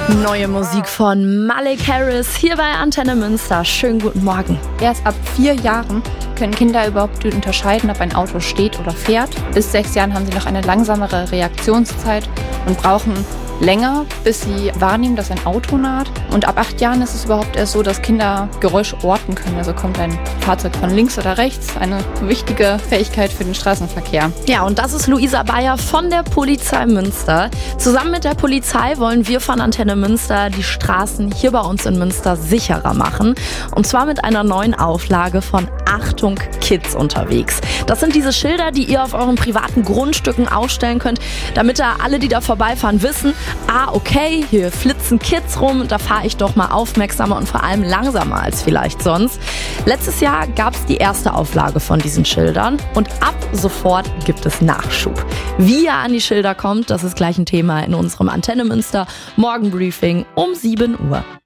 Neue Musik von Malik Harris hier bei Antenne Münster. Schönen guten Morgen. Erst ab 4 Jahren können Kinder überhaupt unterscheiden, ob ein Auto steht oder fährt. Bis 6 Jahren haben sie noch eine langsamere Reaktionszeit und brauchen länger, bis sie wahrnehmen, dass ein Auto naht. Und ab 8 Jahren ist es überhaupt erst so, dass Kinder Geräusche orten können. Also kommt ein Fahrzeug von links oder rechts. Eine wichtige Fähigkeit für den Straßenverkehr. Ja, und das ist Luisa Bayer von der Polizei Münster. Zusammen mit der Polizei wollen wir von Antenne Münster die Straßen hier bei uns in Münster sicherer machen. Und zwar mit einer neuen Auflage von Achtung Kids unterwegs. Das sind diese Schilder, die ihr auf euren privaten Grundstücken aufstellen könnt, damit da alle, die da vorbeifahren, wissen, okay, hier flitzen Kids rum, da fahre ich doch mal aufmerksamer und vor allem langsamer als vielleicht sonst. Letztes Jahr gab es die erste Auflage von diesen Schildern und ab sofort gibt es Nachschub. Wie ihr an die Schilder kommt, das ist gleich ein Thema in unserem Antenne Münster Morgenbriefing um 7 Uhr.